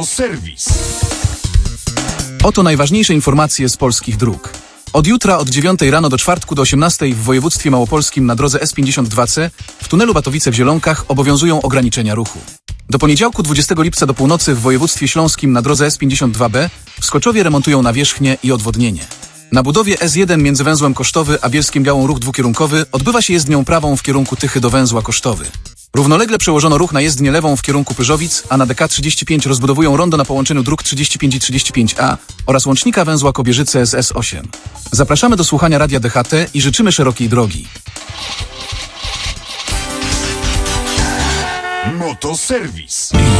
Motoserwis. Oto najważniejsze informacje z polskich dróg. Od jutra od 9 rano do czwartku do 18 w województwie małopolskim na drodze S52C w tunelu Batowice w Zielonkach obowiązują ograniczenia ruchu. Do poniedziałku 20 lipca do północy w województwie śląskim na drodze S52B w Skoczowie remontują nawierzchnię i odwodnienie. Na budowie S1 między węzłem Kosztowy a Bielskiem Białą ruch dwukierunkowy odbywa się jezdnią prawą w kierunku Tychy do węzła Kosztowy. Równolegle przełożono ruch na jezdnię lewą w kierunku Pyrzowic, a na DK35 rozbudowują rondo na połączeniu dróg 35 i 35A oraz łącznika węzła Kobierzyce z S8. Zapraszamy do słuchania Radia DHT i życzymy szerokiej drogi. Motoserwis.